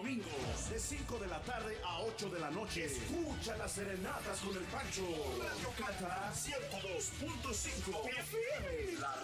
domingos, de 5 de la tarde a 8 de la noche. Escucha las serenatas con el Pancho. Radio Cata 102.5 FM, la